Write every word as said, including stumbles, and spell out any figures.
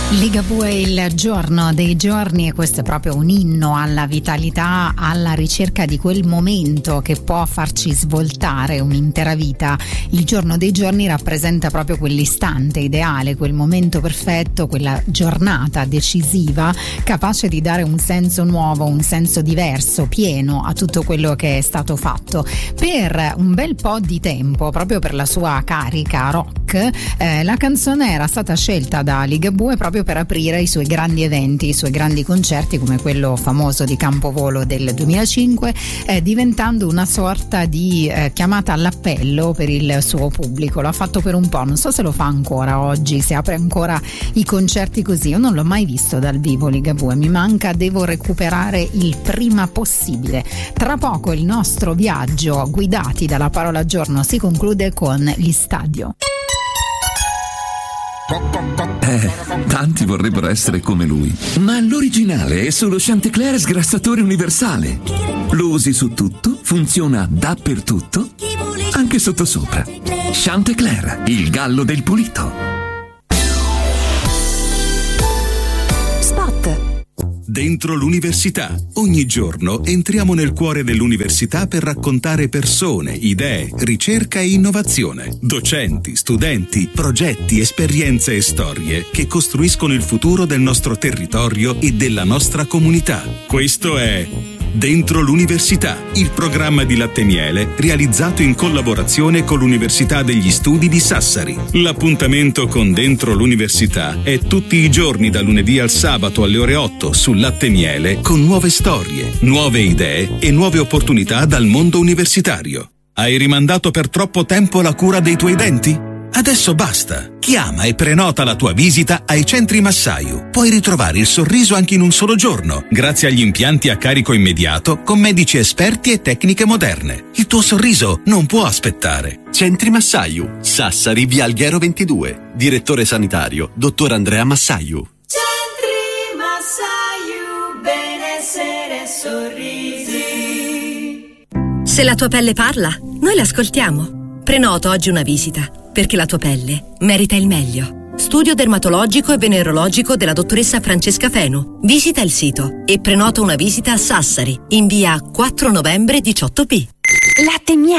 Ligabue, il giorno dei giorni, e questo è proprio un inno alla vitalità, alla ricerca di quel momento che può farci svoltare un'intera vita. Il giorno dei giorni rappresenta proprio quell'istante ideale, quel momento perfetto, quella giornata decisiva capace di dare un senso nuovo, un senso diverso, pieno a tutto quello che è stato fatto. Per un bel po' di tempo, proprio per la sua carica rock, eh, la canzone era stata scelta da Ligabue proprio per aprire i suoi grandi eventi, i suoi grandi concerti, come quello famoso di Campovolo del duemilacinque, eh, diventando una sorta di eh, chiamata all'appello per il suo pubblico. L'ha fatto per un po', non so se lo fa ancora oggi, se apre ancora i concerti così. Io non l'ho mai visto dal vivo Ligabue, mi manca, devo recuperare il prima possibile. Tra poco il nostro viaggio guidati dalla parola giorno si conclude con gli Stadio. Eh, tanti vorrebbero essere come lui, ma l'originale è solo Chantecler sgrassatore universale. Lo usi su tutto, funziona dappertutto, anche sottosopra. Chantecler, il gallo del pulito. Dentro l'università. Ogni giorno entriamo nel cuore dell'università per raccontare persone, idee, ricerca e innovazione. Docenti, studenti, progetti, esperienze e storie che costruiscono il futuro del nostro territorio e della nostra comunità. Questo è Dentro l'università, il programma di Latte Miele realizzato in collaborazione con l'Università degli Studi di Sassari. L'appuntamento con Dentro l'università è tutti i giorni da lunedì al sabato alle ore otto su Latte Miele, con nuove storie, nuove idee e nuove opportunità dal mondo universitario. Hai rimandato per troppo tempo la cura dei tuoi denti? Adesso basta! Chiama e prenota la tua visita ai centri Massaio. Puoi ritrovare il sorriso anche in un solo giorno, grazie agli impianti a carico immediato con medici esperti e tecniche moderne. Il tuo sorriso non può aspettare. Centri Massaio, Sassari, via Alghero ventidue. Direttore sanitario, dottor Andrea Massaio. Centri Massaio, benessere e sorrisi. Se la tua pelle parla, noi l'ascoltiamo. Prenota oggi una visita, perché la tua pelle merita il meglio. Studio dermatologico e venerologico della dottoressa Francesca Fenu. Visita il sito e prenota una visita a Sassari, in via quattro novembre diciotto B. Latte Miele.